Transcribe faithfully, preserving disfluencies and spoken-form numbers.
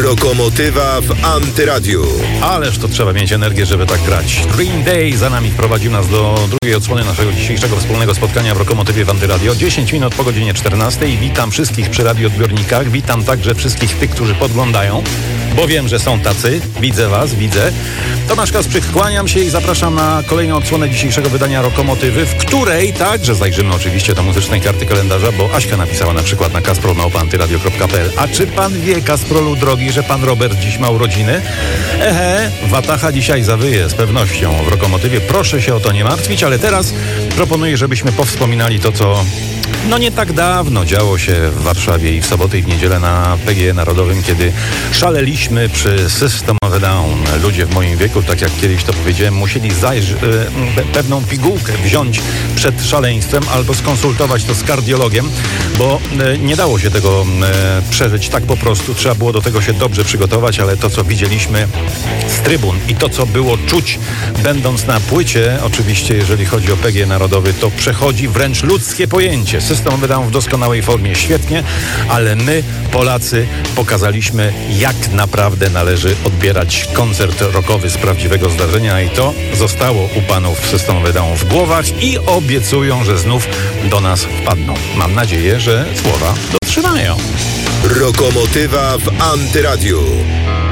Rokomotywa w Antyradiu. Ależ to trzeba mieć energię, żeby tak grać. Green Day za nami wprowadził nas do drugiej odsłony naszego dzisiejszego wspólnego spotkania w Rokomotywie w Antyradio. dziesięć minut po godzinie czternastej. Witam wszystkich przy radioodbiornikach. Witam także wszystkich tych, którzy podglądają, bo wiem, że są tacy. Widzę was, widzę. Tomasz Kasprzyk, kłaniam się i zapraszam na kolejną odsłonę dzisiejszego wydania Rokomotywy, w której także zajrzymy oczywiście do muzycznej karty kalendarza, bo Aśka napisała na przykład na kasprol małpa antyradio kropka pe el. A czy pan wie, Kasprolu drogi, że pan Robert dziś ma urodziny? Ehe, watacha dzisiaj zawyje z pewnością w Rokomotywie. Proszę się o to nie martwić, ale teraz proponuję, żebyśmy powspominali to, co no nie tak dawno działo się w Warszawie i w sobotę i w niedzielę na P G E Narodowym, kiedy szaleliśmy przy System of a Down. Ludzie w moim wieku, tak jak kiedyś to powiedziałem, musieli zajść, e, pewną pigułkę wziąć przed szaleństwem albo skonsultować to z kardiologiem, bo e, nie dało się tego e, przeżyć tak po prostu. Trzeba było do tego się dobrze przygotować, ale to, co widzieliśmy z trybun i to, co było czuć, będąc na płycie, oczywiście, jeżeli chodzi o P G E Narodowy, to przechodzi wręcz ludzkie pojęcie. System wydał w doskonałej formie, świetnie, ale my, Polacy, pokazaliśmy, jak naprawdę należy odbierać koncert rockowy z prawdziwego zdarzenia i to zostało u panów System wydał w głowach i obiecują, że znów do nas wpadną. Mam nadzieję, że słowa dotrzymają. Rokomotywa w Antyradiu.